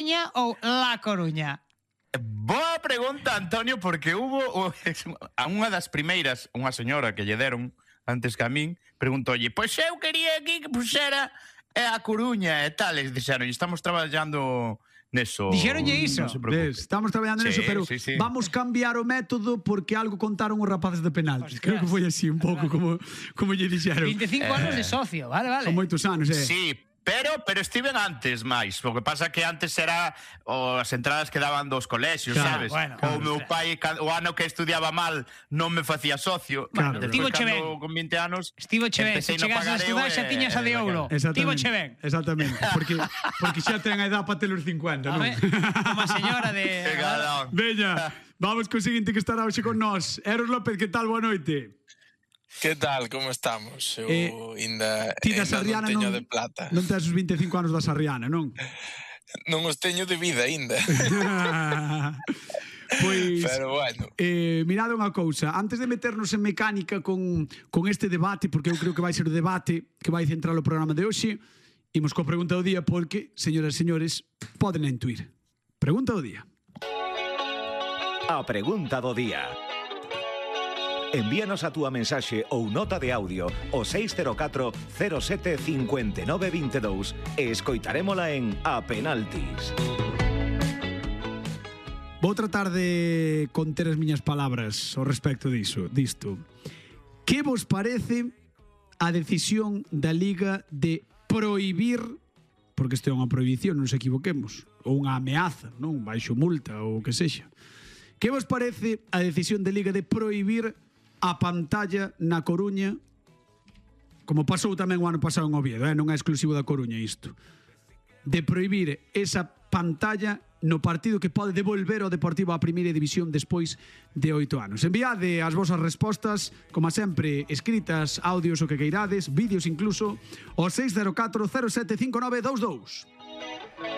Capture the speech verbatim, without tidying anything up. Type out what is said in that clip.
Coruña ou La Coruña? Boa pregunta, Antonio, porque hubo a unha das primeiras, unha señora que lle deron antes que a min, preguntoulle, pois eu quería aquí que puxera a Coruña e tal, e dixeron, estamos traballando neso. Dixeronlle iso? Non se preocupe. Estamos traballando Sí, neso, pero sí, sí. vamos cambiar o método porque algo contaron os rapaces de penaltis. Ostras. Creo que foi así un pouco como como lle dixeron. vinte e cinco anos de socio, vale, vale. Son moitos anos, eh. Sí, pero pero estiven antes máis. O que pasa que antes era o, as entradas que daban dos colexios, Claro, sabes? bueno, o claro, meu claro. pai, ca- o ano que estudiaba mal, non me facía socio. Claro. Despois, Tívoche ben. cando con vinte anos, Estivo che ben, se empecei no chegas a pagareo estudar xa e- tiñas a de e ouro. Estivo che ben. Exactamente. Porque, porque xa ten a edad para ter os cincuenta, A non? ver, como a señora de... Que galán. Veña, vamos co seguinte que estará hoxe con nós. Eros López, que tal? Boa noite. Que tal, como estamos? Eu Eh, ainda, Ti da ainda Sarriana non teño non, de plata. non tes os vinte e cinco anos da Sarriana, non? Non os teño de vida ainda. Pois, Pero bueno. eh, mirade unha cousa, antes de meternos en mecánica con, con este debate, porque eu creo que vai ser o debate que vai centrar o programa de hoxe, imos coa pregunta do día porque, señoras e señores, poden intuir. Pregunta do día. A pregunta do día. Envíanos a túa mensaxe ou nota de audio ao seis cero catro cero sete cinco nove dos dous e escoitarémola en A Penaltis. Vou tratar de conter as miñas palabras ao respecto diso, disto. Que vos parece a decisión da Liga de prohibir, porque isto é unha prohibición, non se equivoquemos, ou unha ameaza, non, baixo multa ou o que sexa. Que vos parece a decisión da Liga de prohibir a pantalla na Coruña, como pasou tamén o ano pasado en Oviedo, eh? Non é exclusivo da Coruña isto, de prohibir esa pantalla no partido que pode devolver o Deportivo á primeira división despois de oito anos. Enviade as vosas respostas, como sempre, escritas, audios o que queirades, vídeos incluso, ao seis cero catro cero sete cinco nove dos dous.